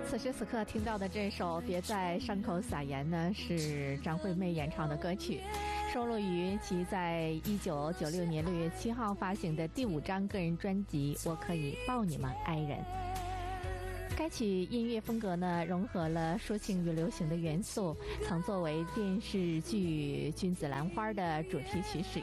此时此刻听到的这首《别在伤口撒盐》呢，是张惠妹演唱的歌曲，收录于其在1996年6月7号发行的第5张个人专辑《我可以抱你吗，爱人》。该曲音乐风格呢，融合了抒情与流行的元素，曾作为电视剧《君子兰花》的主题曲使